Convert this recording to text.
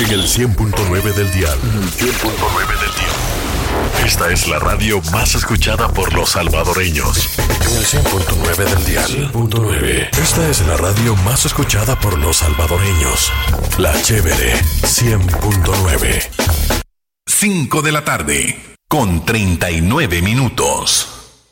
En el 100.9 del dial. Esta es la radio más escuchada por los salvadoreños. En el 100.9 del dial. 100.9. Esta es la radio más escuchada por los salvadoreños. La Chévere 100.9. 5 de la tarde, con 39 minutos.